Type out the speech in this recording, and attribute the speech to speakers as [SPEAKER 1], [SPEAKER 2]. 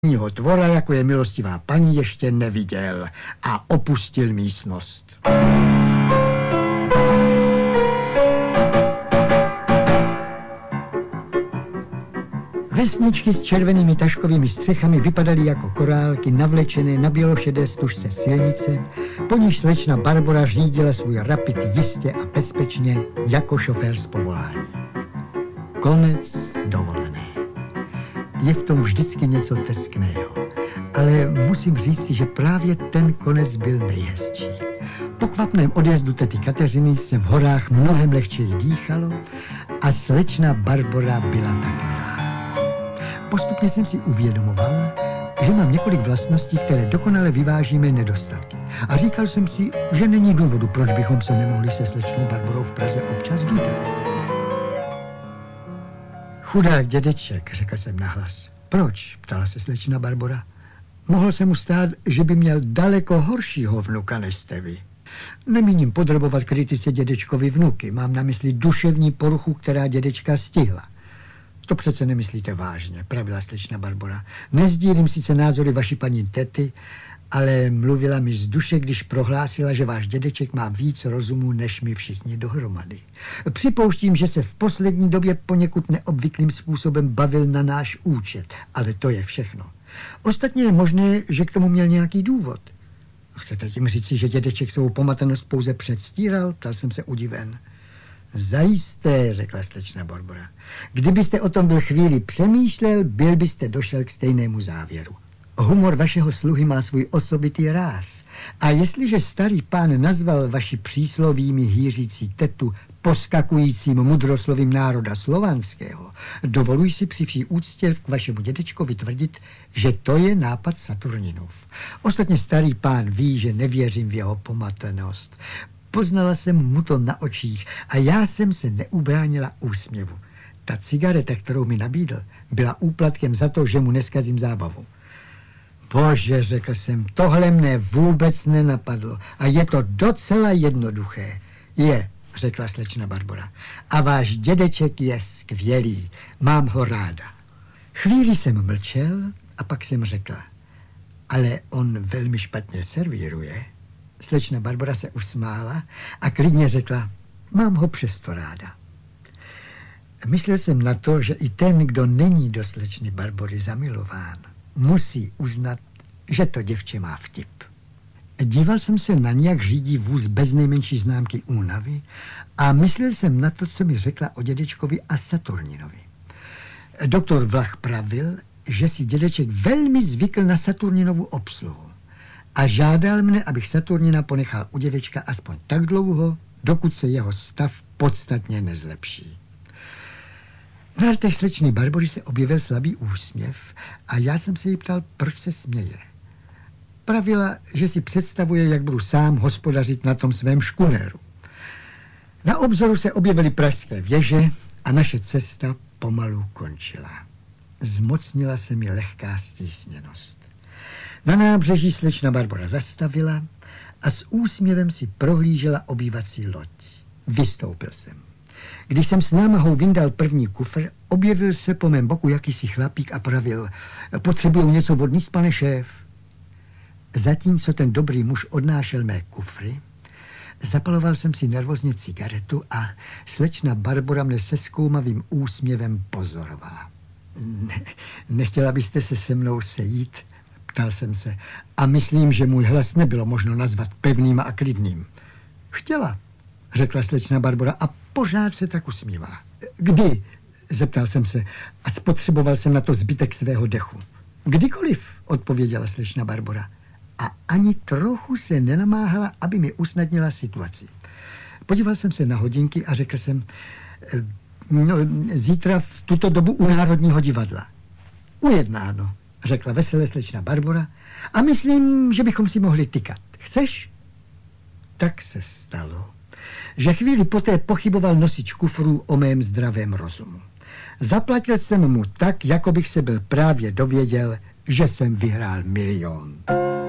[SPEAKER 1] tvora, jako je milostivá paní, ještě neviděl a opustil místnost. Vesničky s červenými taškovými střechami vypadaly jako korálky navlečené na bělošedé stužce silnice, po níž slečna Barbora řídila svůj rapid jistě a bezpečně jako šofér z povolání. Konec dovolené. Je v tom vždycky něco teskného, ale musím říct si, že právě ten konec byl nejhezčí. Po kvapném odjezdu tety Kateřiny se v horách mnohem lehčeji dýchalo a slečna Barbora byla tak milá. Postupně jsem si uvědomoval, že mám několik vlastností, které dokonale vyváží mé nedostatky. A říkal jsem si, že není důvodu, proč bychom se nemohli se slečnou Barborou v Praze občas vítat. Chudák dědeček, řekl jsem nahlas. Proč? Ptala se slečna Barbora. Mohl se mu stát, že by měl daleko horšího vnuka než jste vy. Nemíním podrobovat kritice dědečkovi vnuky. Mám na mysli duševní poruchu, která dědečka stihla. To přece nemyslíte vážně, pravila slečna Barbora. Nezdílím sice názory vaší paní tety, ale mluvila mi z duše, když prohlásila, že váš dědeček má víc rozumu, než my všichni dohromady. Připouštím, že se v poslední době poněkud neobvyklým způsobem bavil na náš účet, ale to je všechno. Ostatně je možné, že k tomu měl nějaký důvod. Chcete tím říci, že dědeček svou pomatenost pouze předstíral? Ptal jsem se udiven. Zajisté, řekla slečna Barbora. Kdybyste o tom byl chvíli přemýšlel, byl byste došel k stejnému závěru. Humor vašeho sluhy má svůj osobitý ráz. A jestliže starý pán nazval vaši příslovími hýřící tetu poskakujícím mudroslovím národa slovanského, dovoluji si při vší úctě k vašemu dědečkovi tvrdit, že to je nápad Saturninův. Ostatně starý pán ví, že nevěřím v jeho pomatenost. Poznala jsem mu to na očích a já jsem se neubránila úsměvu. Ta cigareta, kterou mi nabídl, byla úplatkem za to, že mu neskazím zábavu. Bože, řekl jsem, tohle mne vůbec nenapadlo a je to docela jednoduché. Je, řekla slečna Barbora, a váš dědeček je skvělý, mám ho ráda. Chvíli jsem mlčel a pak jsem řekla, ale on velmi špatně servíruje. Slečna Barbora se usmála a klidně řekla, mám ho přesto ráda. Myslel jsem na to, že i ten, kdo není do slečny Barbory zamilován, musí uznat, že to děvče má vtip. Díval jsem se na ní, jak řídí vůz bez nejmenší známky únavy a myslel jsem na to, co mi řekla o dědečkovi a Saturninovi. Doktor Vlach pravil, že si dědeček velmi zvykl na Saturninovu obsluhu a žádal mne, abych Saturnina ponechal u dědečka aspoň tak dlouho, dokud se jeho stav podstatně nezlepší. Na rtech slečny Barbory se objevil slabý úsměv a já jsem se jí ptal, proč se směje. Pravila, že si představuje, jak budu sám hospodařit na tom svém škunéru. Na obzoru se objevily pražské věže a naše cesta pomalu končila. Zmocnila se mi lehká stísněnost. Na nábřeží slečna Barbora zastavila a s úsměvem si prohlížela obývací loď. Vystoupil jsem. Když jsem s námahou vyndal první kufr, objevil se po mém boku jakýsi chlapík a pravil, potřebuju něco vodní, pane šéf. Zatímco ten dobrý muž odnášel mé kufry, zapaloval jsem si nervózně cigaretu a slečna Barbora mne se zkoumavým úsměvem pozorovala. Nechtěla byste se se mnou sejít? Ptal jsem se a myslím, že můj hlas nebylo možno nazvat pevným a klidným. Chtěla, řekla slečna Barbora a pořád se tak usmívala. Kdy? Zeptal jsem se a spotřeboval jsem na to zbytek svého dechu. Kdykoliv, odpověděla slečna Barbora. A ani trochu se nenamáhala, aby mi usnadnila situaci. Podíval jsem se na hodinky a řekl jsem, zítra v tuto dobu u Národního divadla. Ujednáno, řekla veselé slečna Barbora a myslím, že bychom si mohli tykat. Chceš? Tak se stalo, že chvíli poté pochyboval nosič kufrů o mém zdravém rozumu. Zaplatil jsem mu tak, jako bych se byl právě dověděl, že jsem vyhrál 1 000 000.